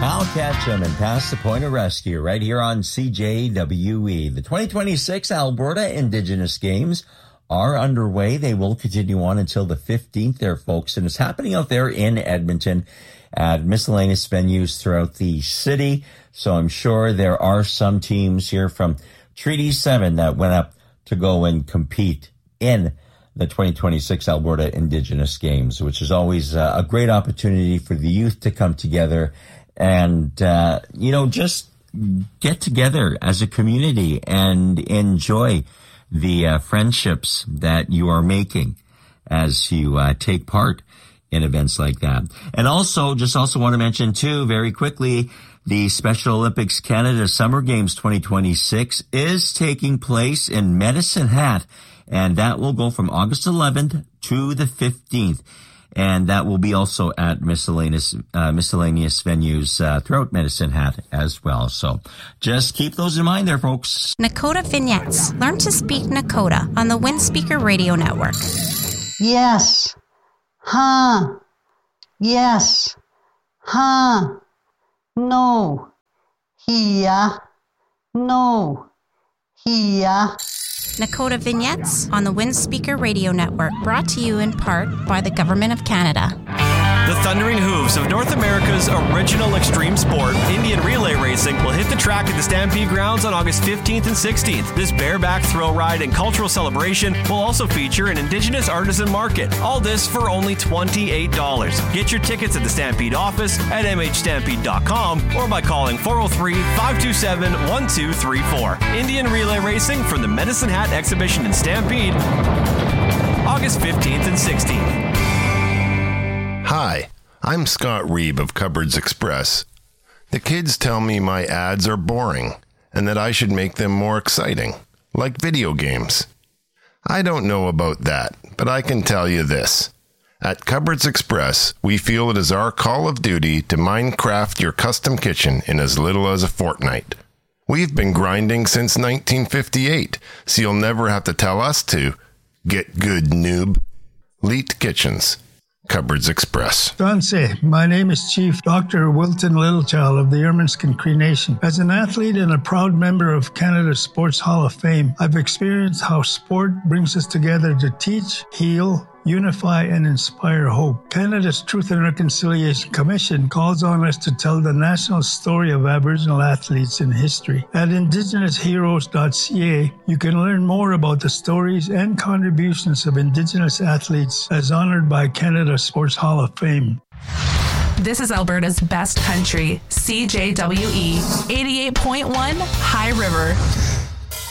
I'll catch them and pass the point of rescue right here on CJWE. The 2026 Alberta Indigenous Games are underway. They will continue on until the 15th there, folks. And it's happening out there in Edmonton at miscellaneous venues throughout the city. So I'm sure there are some teams here from Treaty 7 that went up to go and compete in the 2026 Alberta Indigenous Games, which is always a great opportunity for the youth to come together and, just get together as a community and enjoy the friendships that you are making as you take part in events like that. And also want to mention too, very quickly, the Special Olympics Canada Summer Games 2026 is taking place in Medicine Hat, and that will go from August 11th to the 15th. And that will be also at miscellaneous venues throughout Medicine Hat as well. So just keep those in mind there, folks. Nakota Vignettes. Learn to speak Nakota on the Windspeaker Radio Network. Yes. Huh. Yes. Huh. No. Here. No. Here. Nakota Vignettes on the Windspeaker Radio Network, brought to you in part by the Government of Canada. The thundering hooves of North America's original extreme sport, Indian relay racing, will hit the track at the Stampede Grounds on August 15th and 16th. This bareback thrill ride and cultural celebration will also feature an Indigenous artisan market. All this for only $28. Get your tickets at the Stampede office at mhstampede.com or by calling 403-527-1234. Indian relay racing from the Medicine Hat Exhibition in Stampede, August 15th and 16th. Hi, I'm Scott Reeb of Cupboards Express. The kids tell me my ads are boring and that I should make them more exciting, like video games. I don't know about that, but I can tell you this. At Cupboards Express, we feel it is our call of duty to Minecraft your custom kitchen in as little as a fortnight. We've been grinding since 1958, so you'll never have to tell us to. Get good, noob. Leet Kitchens. Cupboards Express. Danse, my name is Chief Dr. Wilton Littlechild of the Ermineskin Cree Nation. As an athlete and a proud member of Canada's Sports Hall of Fame, I've experienced how sport brings us together to teach, heal, unify, and inspire hope. Canada's Truth and Reconciliation Commission calls on us to tell the national story of Aboriginal athletes in history. At indigenous.heroes.ca, you can learn more about the stories and contributions of Indigenous athletes as honored by Canada's Sports Hall of Fame. This is Alberta's best country, CJWE 88.1 High River.